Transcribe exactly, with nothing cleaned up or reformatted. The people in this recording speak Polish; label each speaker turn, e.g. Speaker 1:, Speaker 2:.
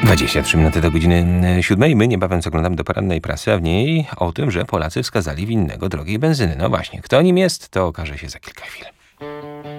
Speaker 1: dwadzieścia trzy minuty do godziny siódmej. My niebawem zaglądamy do porannej prasy, a w niej o tym, że Polacy wskazali winnego drogiej benzyny. No właśnie, kto nim jest, to okaże się za kilka chwil.